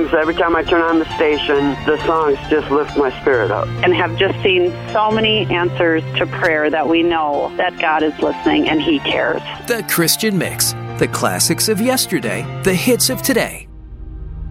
mornings, every time I turn on the station, the songs just lift my spirit up. And have just seen so many answers to prayer that we know that God is listening and He cares. The Christian Mix. The classics of yesterday, the hits of today.